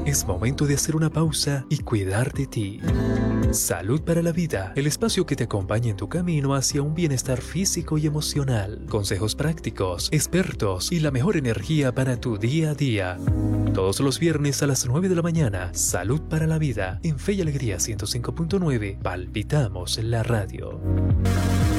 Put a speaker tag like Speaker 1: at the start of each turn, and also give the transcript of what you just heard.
Speaker 1: Es momento de hacer una pausa y cuidar de ti. Salud para la Vida, el espacio que te acompaña en tu camino hacia un bienestar físico y emocional. Consejos prácticos, expertos y la mejor energía para tu día a día. Todos los viernes a las 9 de la mañana, Salud para la Vida, en Fe y Alegría 105.9, palpitamos la radio.